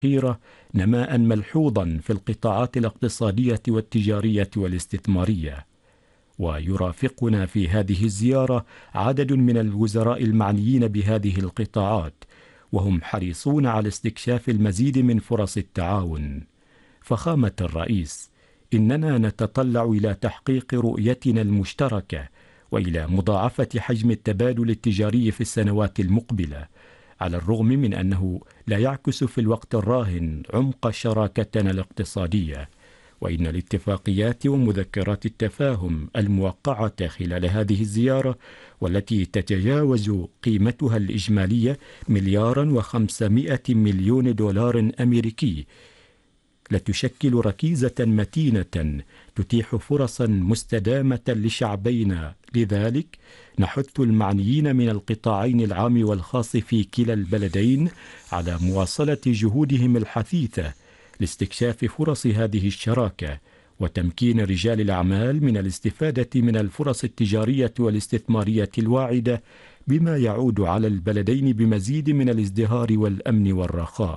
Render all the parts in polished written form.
الأخيرة نماء ملحوظا في القطاعات الاقتصادية والتجارية والاستثمارية. ويرافقنا في هذه الزيارة عدد من الوزراء المعنيين بهذه القطاعات، وهم حريصون على استكشاف المزيد من فرص التعاون. فخامة الرئيس، إننا نتطلع إلى تحقيق رؤيتنا المشتركة وإلى مضاعفة حجم التبادل التجاري في السنوات المقبلة، على الرغم من أنه لا يعكس في الوقت الراهن عمق شراكتنا الاقتصادية. وإن الاتفاقيات ومذكرات التفاهم الموقعة خلال هذه الزيارة، والتي تتجاوز قيمتها الإجمالية 1,500,000,000 دولار أمريكي، لتشكل ركيزة متينة تتيح فرصا مستدامة لشعبينا. لذلك نحث المعنيين من القطاعين العام والخاص في كلا البلدين على مواصلة جهودهم الحثيثة لاستكشاف فرص هذه الشراكة، وتمكين رجال الأعمال من الاستفادة من الفرص التجارية والاستثمارية الواعدة، بما يعود على البلدين بمزيد من الازدهار والأمن والرخاء.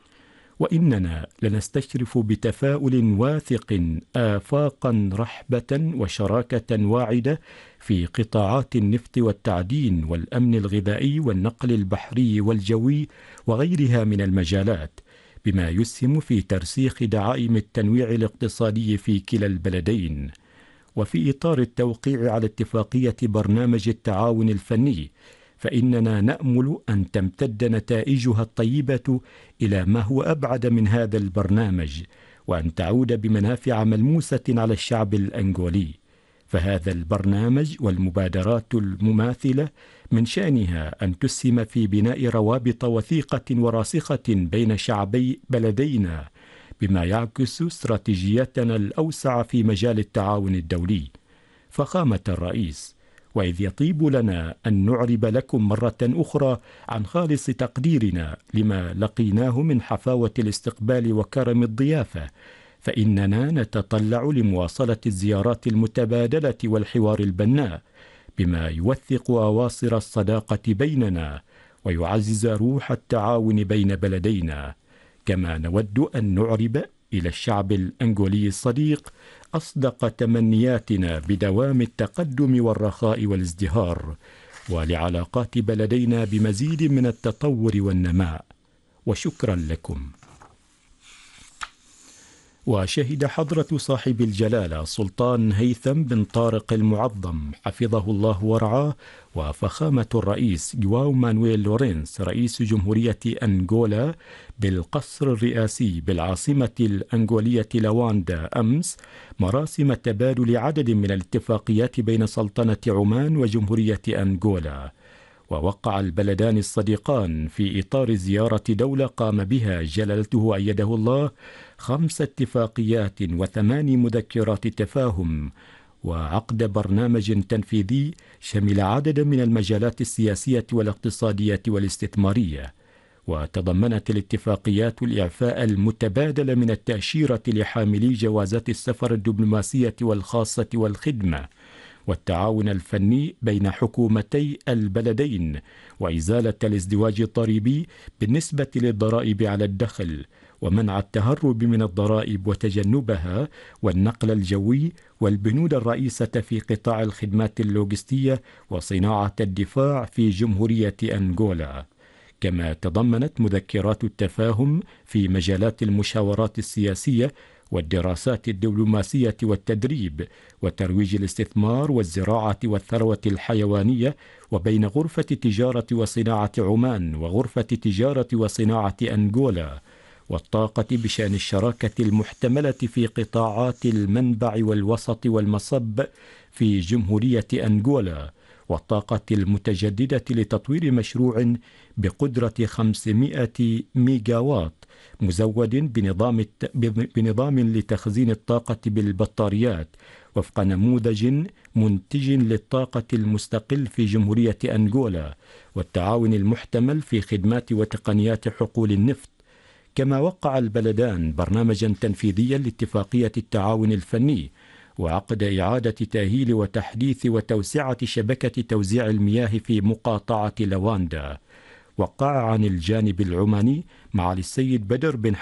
وإننا لنستشرف بتفاؤل واثق آفاقا رحبة وشراكة واعدة في قطاعات النفط والتعدين والأمن الغذائي والنقل البحري والجوي وغيرها من المجالات، بما يسهم في ترسيخ دعائم التنويع الاقتصادي في كلا البلدين. وفي إطار التوقيع على اتفاقية برنامج التعاون الفني، فإننا نأمل أن تمتد نتائجها الطيبة إلى ما هو أبعد من هذا البرنامج، وأن تعود بمنافع ملموسة على الشعب الأنغولي. فهذا البرنامج والمبادرات المماثلة من شأنها أن تسهم في بناء روابط وثيقة وراسخة بين شعبي بلدينا، بما يعكس استراتيجيتنا الأوسع في مجال التعاون الدولي. فخامة الرئيس، وإذ يطيب لنا أن نعرب لكم مرة أخرى عن خالص تقديرنا لما لقيناه من حفاوة الاستقبال وكرم الضيافة، فإننا نتطلع لمواصلة الزيارات المتبادلة والحوار البناء، بما يوثق أواصر الصداقة بيننا ويعزز روح التعاون بين بلدينا. كما نود أن نعرب إلى الشعب الأنغولي الصديق أصدق تمنياتنا بدوام التقدم والرخاء والازدهار، ولعلاقات بلدينا بمزيد من التطور والنماء. وشكرا لكم. وشهد حضرة صاحب الجلالة سلطان هيثم بن طارق المعظم حفظه الله ورعاه وفخامة الرئيس جواو مانويل لورينس رئيس جمهورية أنغولا بالقصر الرئاسي بالعاصمة الأنغولية لواندا أمس مراسم تبادل عدد من الاتفاقيات بين سلطنة عمان وجمهورية أنغولا. ووقع البلدان الصديقان في إطار زيارة دولة قام بها جلالته أيده الله 5 اتفاقيات و8 مذكرات تفاهم، وعقد برنامج تنفيذي شمل عدد من المجالات السياسية والاقتصادية والاستثمارية. وتضمنت الاتفاقيات الإعفاء المتبادل من التأشيرة لحاملي جوازات السفر الدبلوماسية والخاصة والخدمة، والتعاون الفني بين حكومتي البلدين، وإزالة الازدواج الضريبي بالنسبة للضرائب على الدخل، ومنع التهرب من الضرائب وتجنبها، والنقل الجوي، والبنود الرئيسة في قطاع الخدمات اللوجستية وصناعة الدفاع في جمهورية أنغولا. كما تضمنت مذكرات التفاهم في مجالات المشاورات السياسية والدراسات الدبلوماسية والتدريب وترويج الاستثمار والزراعة والثروة الحيوانية، وبين غرفة تجارة وصناعة عمان وغرفة تجارة وصناعة أنغولا، والطاقة بشأن الشراكة المحتملة في قطاعات المنبع والوسط والمصب في جمهورية أنغولا، والطاقة المتجددة لتطوير مشروع بقدرة 500 ميجاوات مزود بنظام لتخزين الطاقة بالبطاريات وفق نموذج منتج للطاقة المستقل في جمهورية أنغولا، والتعاون المحتمل في خدمات وتقنيات حقول النفط. كما وقع البلدان برنامجا تنفيذيا لاتفاقية التعاون الفني، وعقد إعادة تأهيل وتحديث وتوسعة شبكة توزيع المياه في مقاطعة لواندا. وقع عن الجانب العماني معالي السيد بدر بن